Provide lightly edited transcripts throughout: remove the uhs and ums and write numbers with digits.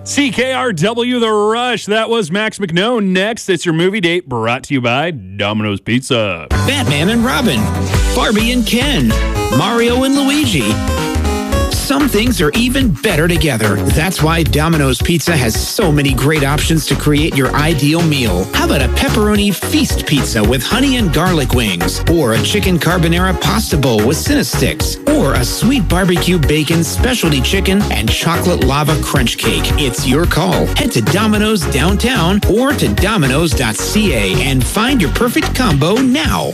CKRW The Rush. That was Max McNone. Next, it's your movie date brought to you by Domino's Pizza. Batman and Robin, Barbie and Ken, Mario and Luigi. Some things are even better together. That's why Domino's Pizza has so many great options to create your ideal meal. How about a pepperoni feast pizza with honey and garlic wings? Or a chicken carbonara pasta bowl with Cinnasticks? Or a sweet barbecue bacon specialty chicken and chocolate lava crunch cake? It's your call. Head to Domino's downtown or to Domino's.ca and find your perfect combo now.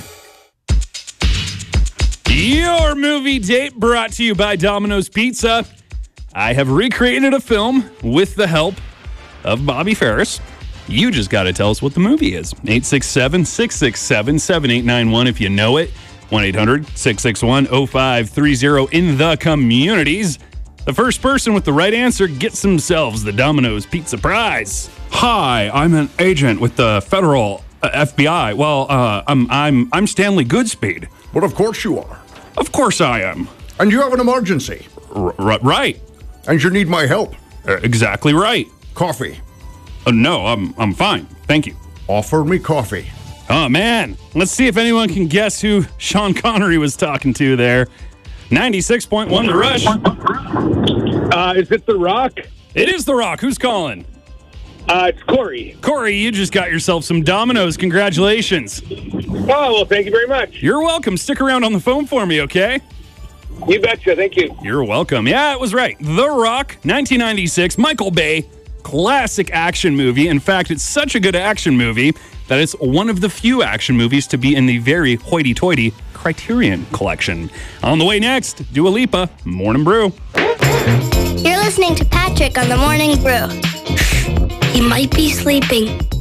Your movie date brought to you by Domino's Pizza. I have recreated a film with the help of Bobby Ferris. You just got to tell us what the movie is. 867-667-7891 if you know it. 1-800-661-0530 in the communities. The first person with the right answer gets themselves the Domino's Pizza Prize. Hi, I'm an agent with the federal FBI. Well, I'm Stanley Goodspeed. Well, of course you are. Of course I am. And you have an emergency. Right. And you need my help. Exactly right. Coffee. No, I'm fine. Thank you. Offer me coffee. Oh, man. Let's see if anyone can guess who Sean Connery was talking to there. 96.1 The Rush. Is it The Rock? It is The Rock. Who's calling? It's Corey. Corey, you just got yourself some Domino's. Congratulations. Oh, well, thank you very much. You're welcome. Stick around on the phone for me, okay? You betcha. Thank you. You're welcome. Yeah, it was right. The Rock, 1996, Michael Bay, classic action movie. In fact, it's such a good action movie that it's one of the few action movies to be in the very hoity-toity Criterion Collection. On the way next, Dua Lipa, Morning Brew. You're listening to Patrick on the Morning Brew. He might be sleeping.